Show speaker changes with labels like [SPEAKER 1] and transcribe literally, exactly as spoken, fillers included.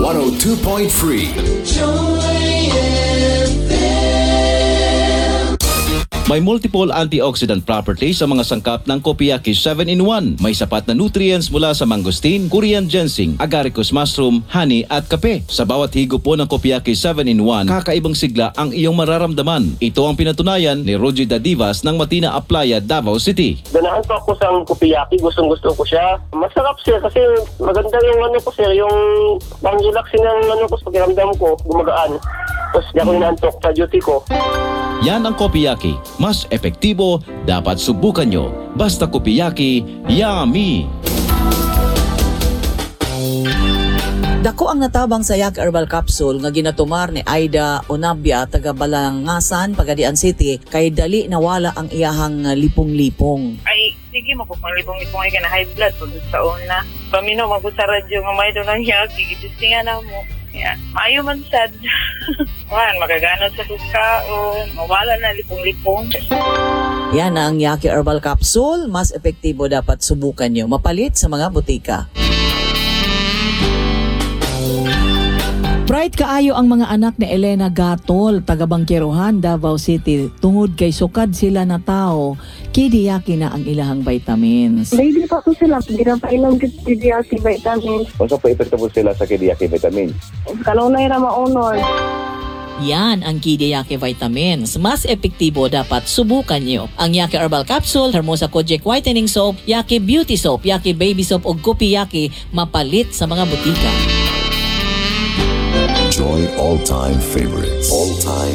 [SPEAKER 1] one oh two point three.
[SPEAKER 2] May multiple antioxidant properties sa mga sangkap ng Kopiyaki seven in one. May sapat na nutrients mula sa mangosteen, Korean ginseng, agaricus mushroom, honey at kape. Sa bawat higop po ng Kopiyaki seven in one, kakaibang sigla ang iyong mararamdaman. Ito ang pinatunayan ni Roger Dadivas ng Matina Aplaya, Davao City.
[SPEAKER 3] Ganahan po ako sa Kopiyaki, gustong gusto ko siya. Masarap siya kasi maganda yung ano ko sir, yung pang-relaxing ng ano ko sa pakiramdam ko, gumagaan. Tapos di ako inaantok sa duty ko.
[SPEAKER 2] Yan ang Kopiyaki. Mas epektibo, dapat subukan nyo. Basta Kopiyaki, yummy!
[SPEAKER 4] Dako ang natabang sa Yak Herbal Capsule nga ginatumar ni Aida Onabia taga Balangasan, Pagadian City kay dali nawala ang iyahang lipong-lipong.
[SPEAKER 5] Ay, sige mo po, panglipong-lipong ay ka na high blood pag sa una. Pamino, magod sa radyo nga may doon ang yak, gigitistingan na mo. Yan. Maayo man sad. Man, magaganod sa pagkaon, mawala na lipong-lipong.
[SPEAKER 4] Yan ang Yaki Herbal Capsule. Mas epektibo, dapat subukan nyo. Mapalit sa mga butika. Bright kaayo ang mga anak ni Elena Gatol, taga Bangkerohan, Davao City. Tungod kay sukad sila na tao, kidiyaki na ang ilahang vitamins.
[SPEAKER 6] Baby pa ko sila, ginapailang kidiyaki vitamins.
[SPEAKER 7] Kung sa pa-epektibo sila sa kidiyaki vitamins?
[SPEAKER 6] Kalunay na maunod.
[SPEAKER 4] Yan ang Kidiyaki Vitamins. Mas epektibo, dapat subukan nyo. Ang Yaki Herbal Capsule, Hermosa Kojic Whitening Soap, Yaki Beauty Soap, Yaki Baby Soap o Gupi Yaki, mapalit sa mga butika.
[SPEAKER 1] Enjoy all-time favorites. All-time